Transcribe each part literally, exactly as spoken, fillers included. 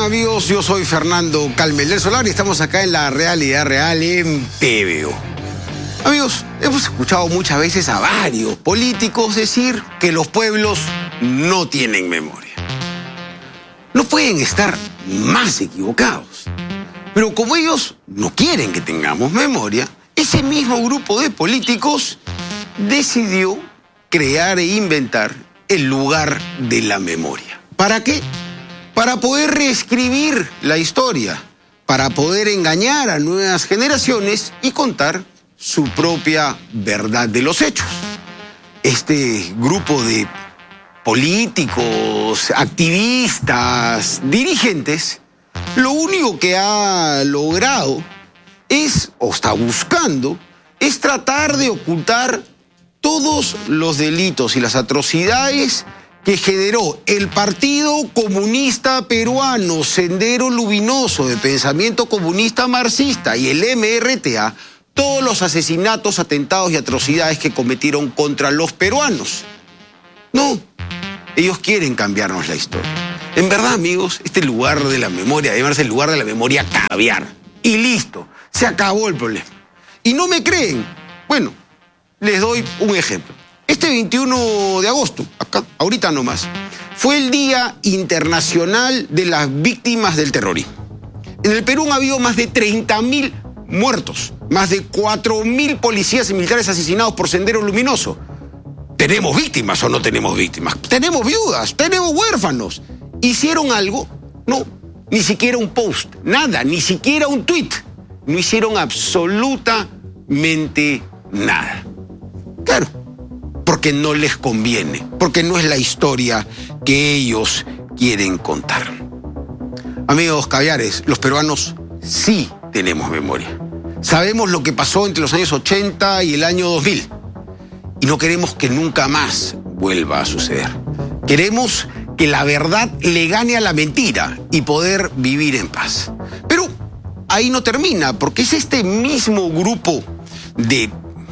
están, amigos? Yo soy Fernando Calmel del Solar y estamos acá en la Realidad Real en P B O. Amigos, hemos escuchado muchas veces a varios políticos decir que los pueblos no tienen memoria. No pueden estar más equivocados. Pero como ellos no quieren que tengamos memoria, ese mismo grupo de políticos decidió crear e inventar el lugar de la memoria. ¿Para qué? Para poder reescribir la historia, para poder engañar a nuevas generaciones y contar su propia verdad de los hechos. Este grupo de políticos, activistas, dirigentes, lo único que ha logrado es, o está buscando, es tratar de ocultar todos los delitos y las atrocidades que generó el Partido Comunista Peruano, Sendero Luminoso de Pensamiento Comunista Marxista y el M R T A, todos los asesinatos, atentados y atrocidades que cometieron contra los peruanos. No, ellos quieren cambiarnos la historia. En verdad, amigos, este lugar de la memoria debe llamarse el lugar de la memoria caviar. Y listo, se acabó el problema. Y no me creen. Bueno, les doy un ejemplo. Este veintiuno de agosto, acá, ahorita nomás, fue el Día Internacional de las Víctimas del Terrorismo. En el Perú ha habido más de treinta mil muertos, más de cuatro mil policías y militares asesinados por Sendero Luminoso. ¿Tenemos víctimas o no tenemos víctimas? ¿Tenemos viudas? ¿Tenemos huérfanos? ¿Hicieron algo? No, ni siquiera un post, nada, ni siquiera un tweet. No hicieron absolutamente nada. Claro, porque no les conviene, porque no es la historia que ellos quieren contar. Amigos caviares, los peruanos sí tenemos memoria. Sabemos lo que pasó entre los años ochenta y el año dos mil. Y no queremos que nunca más vuelva a suceder. Queremos que la verdad le gane a la mentira y poder vivir en paz. Pero ahí no termina, porque es este mismo grupo de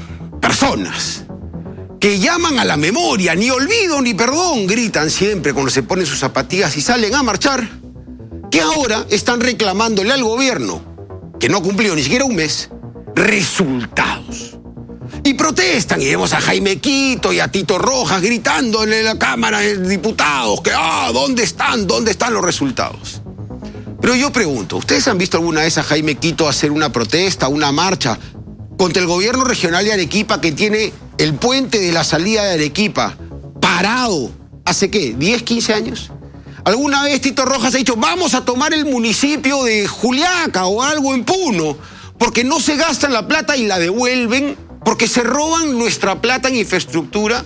personas que llaman a la memoria, ni olvido ni perdón, gritan siempre cuando se ponen sus zapatillas y salen a marchar, que ahora están reclamándole al gobierno, que no cumplió ni siquiera un mes, resultados. Y protestan, y vemos a Jaime Quito y a Tito Rojas gritándole en la Cámara de Diputados que, ah, ¿dónde están? ¿Dónde están los resultados? Pero yo pregunto, ¿ustedes han visto alguna vez a Jaime Quito hacer una protesta, una marcha contra el gobierno regional de Arequipa que tiene el puente de la salida de Arequipa parado hace, ¿qué?, diez, quince años? ¿Alguna vez Tito Rojas ha dicho, vamos a tomar el municipio de Juliaca o algo en Puno, porque no se gastan la plata y la devuelven, porque se roban nuestra plata en infraestructura?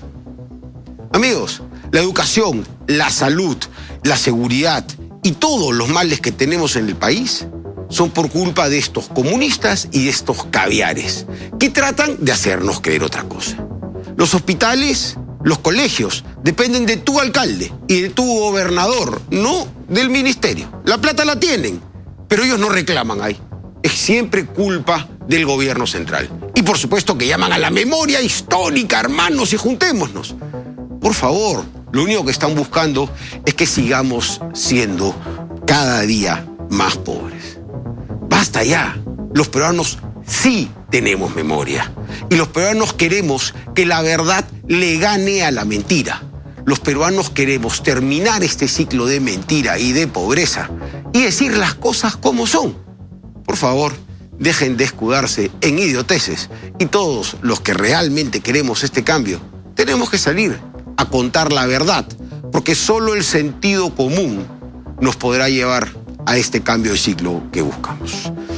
Amigos, la educación, la salud, la seguridad y todos los males que tenemos en el país son por culpa de estos comunistas y de estos caviares que tratan de hacernos creer otra cosa. Los hospitales, los colegios, dependen de tu alcalde y de tu gobernador, no del ministerio. La plata la tienen, pero ellos no reclaman ahí. Es siempre culpa del gobierno central. Y por supuesto que llaman a la memoria histórica, hermanos, y juntémonos. Por favor, lo único que están buscando es que sigamos siendo cada día más pobres. Basta ya. Los peruanos sí tenemos memoria. Y los peruanos queremos que la verdad le gane a la mentira. Los peruanos queremos terminar este ciclo de mentira y de pobreza y decir las cosas como son. Por favor, dejen de escudarse en idioteces. Y todos los que realmente queremos este cambio, tenemos que salir a contar la verdad, porque solo el sentido común nos podrá llevar a este cambio de ciclo que buscamos.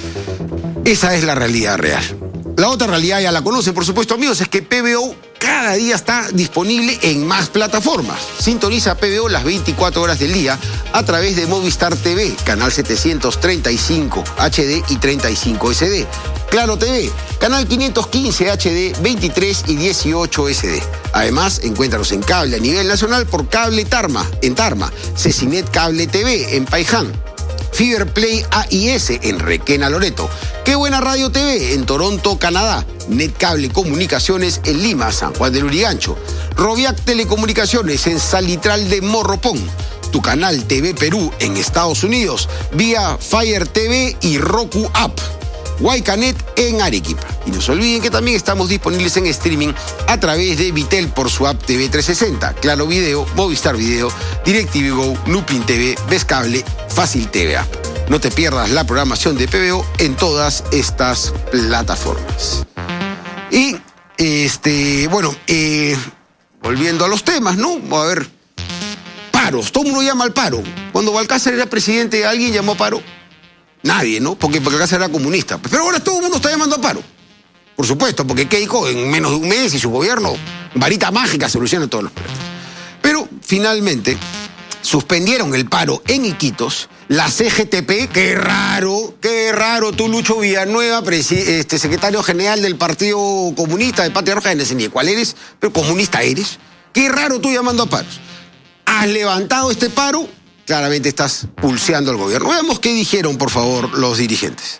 Esa es la realidad real. La otra realidad ya la conocen, por supuesto, amigos, es que P B O cada día está disponible en más plataformas. Sintoniza P B O las veinticuatro horas del día a través de Movistar T V, canal setecientos treinta y cinco H D y treinta y cinco S D. Claro T V, canal quinientos quince H D, veintitrés y dieciocho S D. Además, encuéntranos en cable a nivel nacional por Cable Tarma, en Tarma, Cecinet Cable T V, en Paiján, Fiberplay A I S en Requena, Loreto, Qué Buena Radio T V en Toronto, Canadá, Netcable Comunicaciones en Lima, San Juan del Lurigancho, Robiac Telecomunicaciones en Salitral de Morropón, tu canal T V Perú en Estados Unidos vía Fire T V y Roku App. Huaycanet en Arequipa. Y no se olviden que también estamos disponibles en streaming a través de Vitel por su app T V trescientos sesenta, Claro Video, Movistar Video, DirecTV Go, Lupin T V, Ves Cable, Fácil T V App. No te pierdas la programación de P B O en todas estas plataformas. Y, este, bueno, eh, volviendo a los temas, ¿no? A ver, paros. Todo el mundo llama al paro. Cuando Balcázar era presidente, ¿alguien llamó a paro? Nadie, ¿no? Porque Balcázar era comunista. Pero ahora todo el mundo está llamando a paro. Por supuesto, porque Keiko en menos de un mes y su gobierno, varita mágica, soluciona todos los problemas. Pero finalmente suspendieron el paro en Iquitos. La C G T P, qué raro, qué raro, tú Lucho Villanueva, este, secretario general del Partido Comunista de Patria Roja, no sé ni cuál eres, pero comunista eres. Qué raro tú llamando a paros. Has levantado este paro, claramente estás pulseando al gobierno. Veamos qué dijeron, por favor, los dirigentes.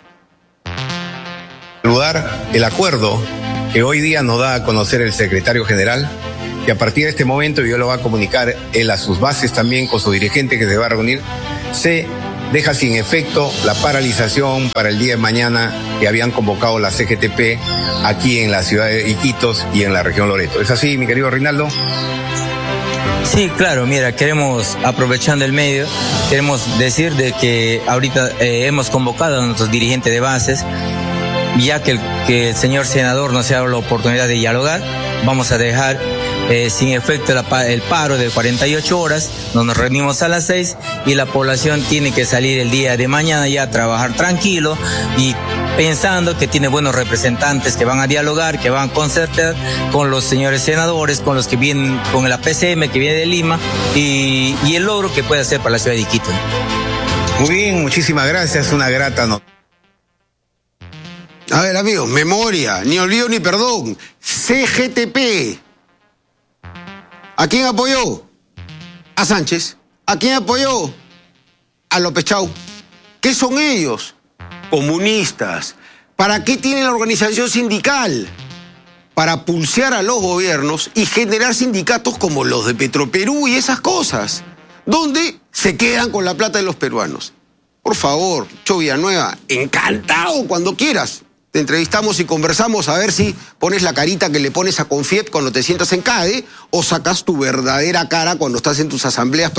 Saludar el acuerdo que hoy día nos da a conocer el secretario general, que a partir de este momento, yo lo va a comunicar él a sus bases también con su dirigente que se va a reunir, se deja sin efecto la paralización para el día de mañana que habían convocado la C G T P aquí en la ciudad de Iquitos y en la región Loreto. ¿Es así, mi querido Reinaldo? Sí, claro, mira, queremos, aprovechando el medio, queremos decir de que ahorita eh, hemos convocado a nuestros dirigentes de bases, ya que el, que el señor senador nos ha dado la oportunidad de dialogar, vamos a dejar eh, sin efecto la, el paro de cuarenta y ocho horas, nos reunimos a las seis y la población tiene que salir el día de mañana ya a trabajar tranquilo y pensando que tiene buenos representantes que van a dialogar, que van a concertar con los señores senadores, con los que vienen, con el A P C M que viene de Lima y, y el logro que puede hacer para la ciudad de Iquitos. Muy bien, muchísimas gracias, una grata noticia. A ver, amigos, memoria, ni olvido ni perdón. C G T P. ¿A quién apoyó? A Sánchez. ¿A quién apoyó? A López Chau. ¿Qué son ellos? Comunistas. ¿Para qué tiene la organización sindical? Para pulsear a los gobiernos y generar sindicatos como los de Petroperú y esas cosas, donde se quedan con la plata de los peruanos. Por favor, Cho Villanueva, encantado cuando quieras. Te entrevistamos y conversamos a ver si pones la carita que le pones a Confiep cuando te sientas en CADE o sacas tu verdadera cara cuando estás en tus asambleas